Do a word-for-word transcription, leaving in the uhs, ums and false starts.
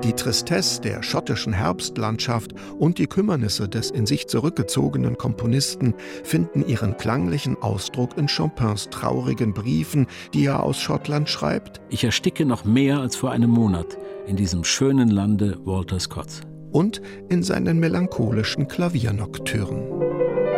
Die Tristesse der schottischen Herbstlandschaft und die Kümmernisse des in sich zurückgezogenen Komponisten finden ihren klanglichen Ausdruck in Chopins traurigen Briefen, die er aus Schottland schreibt. Ich ersticke noch mehr als vor einem Monat in diesem schönen Lande Walter Scotts. Und in seinen melancholischen Klaviernocturnen.